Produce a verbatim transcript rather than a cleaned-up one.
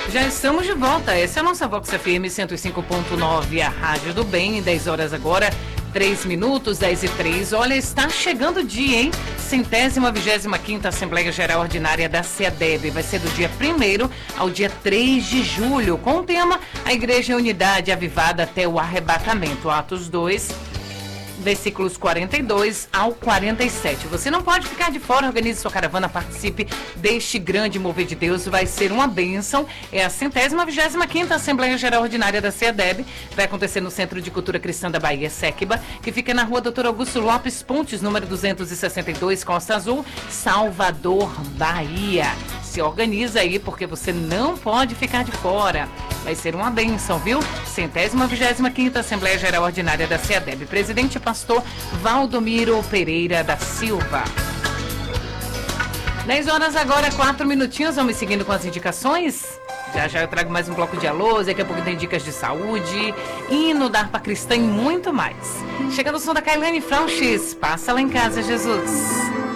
Já estamos de volta. Essa é a nossa Vox F M cento e cinco ponto nove, a Rádio do Bem. dez horas agora, três minutos, dez e três. Olha, está chegando o dia, hein? Centésima, vigésima quinta Assembleia Geral Ordinária da SEADEB. Vai ser do dia primeiro ao dia três de julho, com o tema A Igreja em Unidade Avivada até o Arrebatamento. Atos dois, versículos quarenta e dois ao quarenta e sete. Você não pode ficar de fora, organize sua caravana, participe deste grande mover de Deus, vai ser uma bênção. É a centésima, vigésima quinta Assembleia Geral Ordinária da SEADEB, vai acontecer no Centro de Cultura Cristã da Bahia, SECBA, que fica na rua doutor Augusto Lopes Pontes, número duzentos e sessenta e dois, Costa Azul, Salvador, Bahia. Se organiza aí, porque você não pode ficar de fora. Vai ser uma bênção, viu? Centésima, vigésima quinta Assembleia Geral Ordinária da SEADEB. Presidente pastor Valdomiro Pereira da Silva. dez horas agora, quatro minutinhos. Vamos seguindo com as indicações. Já já eu trago mais um bloco de alôs. Daqui a pouco tem dicas de saúde, hino da harpa cristã e muito mais. Chegando o som da Kailane Franches. Passa lá em casa, Jesus.